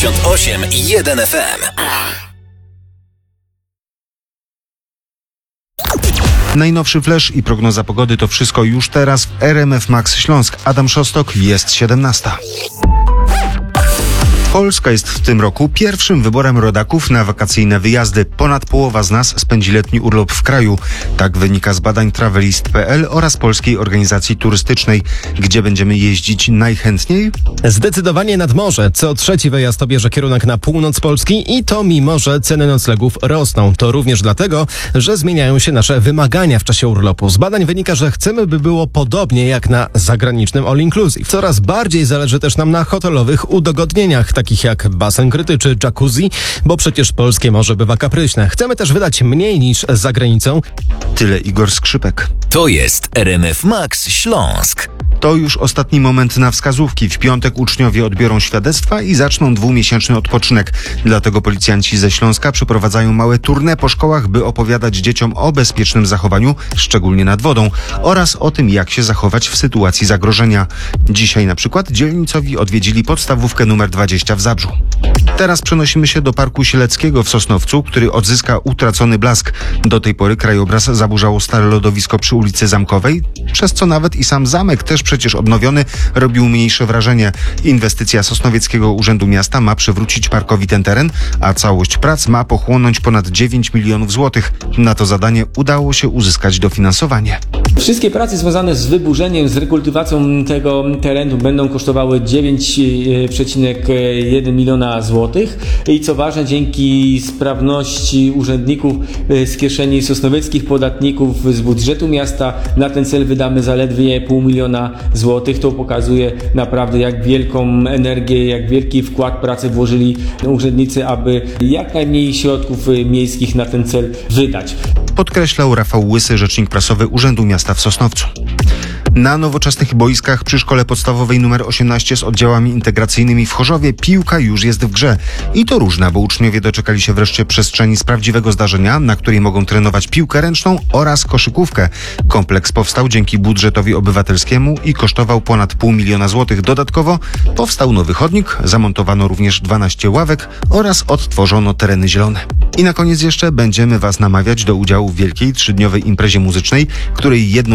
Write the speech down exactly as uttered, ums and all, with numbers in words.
osiem i jeden F M. Najnowszy flash i prognoza pogody to wszystko już teraz w R M F Max Śląsk. Adam Szostok, jest siedemnasta. Polska jest w tym roku pierwszym wyborem rodaków na wakacyjne wyjazdy. Ponad połowa z nas spędzi letni urlop w kraju. Tak wynika z badań travelist kropka p l oraz Polskiej Organizacji Turystycznej. Gdzie będziemy jeździć najchętniej? Zdecydowanie nad morze. Co trzeci wyjazd obierze kierunek na północ Polski i to mimo, że ceny noclegów rosną. To również dlatego, że zmieniają się nasze wymagania w czasie urlopu. Z badań wynika, że chcemy, by było podobnie jak na zagranicznym all inclusive. Coraz bardziej zależy też nam na hotelowych udogodnieniach, takich jak basen kryty czy jacuzzi, bo przecież polskie morze bywa kapryśne. Chcemy też wydać mniej niż za granicą. Tyle Igor Skrzypek. To jest R M F Max Śląsk. To już ostatni moment na wskazówki. W piątek uczniowie odbiorą świadectwa i zaczną dwumiesięczny odpoczynek. Dlatego policjanci ze Śląska przeprowadzają małe tournée po szkołach, by opowiadać dzieciom o bezpiecznym zachowaniu, szczególnie nad wodą, oraz o tym, jak się zachować w sytuacji zagrożenia. Dzisiaj na przykład dzielnicowi odwiedzili podstawówkę numer dwadzieścia w Zabrzu. Teraz przenosimy się do Parku Sieleckiego w Sosnowcu, który odzyska utracony blask. Do tej pory krajobraz zaburzało stare lodowisko przy ulicy Zamkowej, przez co nawet i sam zamek, też przecież odnowiony, robił mniejsze wrażenie. Inwestycja Sosnowieckiego Urzędu Miasta ma przywrócić parkowi ten teren, a całość prac ma pochłonąć ponad dziewięć milionów złotych. Na to zadanie udało się uzyskać dofinansowanie. Wszystkie prace związane z wyburzeniem, z rekultywacją tego terenu będą kosztowały dziewięć przecinek jeden miliona złotych i co ważne, dzięki sprawności urzędników z kieszeni sosnowieckich podatników, z budżetu miasta na ten cel wydamy zaledwie pół miliona złotych. To pokazuje naprawdę, jak wielką energię, jak wielki wkład pracy włożyli urzędnicy, aby jak najmniej środków miejskich na ten cel wydać. Podkreślał Rafał Łysy, rzecznik prasowy Urzędu Miasta w Sosnowcu. Na nowoczesnych boiskach przy Szkole Podstawowej numer osiemnaście z oddziałami integracyjnymi w Chorzowie piłka już jest w grze. I to różna, bo uczniowie doczekali się wreszcie przestrzeni z prawdziwego zdarzenia, na której mogą trenować piłkę ręczną oraz koszykówkę. Kompleks powstał dzięki budżetowi obywatelskiemu i kosztował ponad pół miliona złotych. Dodatkowo powstał nowy chodnik, zamontowano również dwanaście ławek oraz odtworzono tereny zielone. I na koniec jeszcze będziemy Was namawiać do udziału w wielkiej trzydniowej imprezie muzycznej, której jedną